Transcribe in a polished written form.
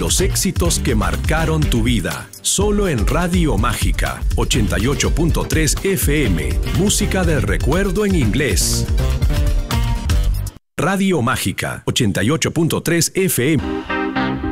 los éxitos que marcaron tu vida. Solo en Radio Mágica, 88.3 FM. Música de recuerdo en inglés. Radio Mágica, 88.3 FM.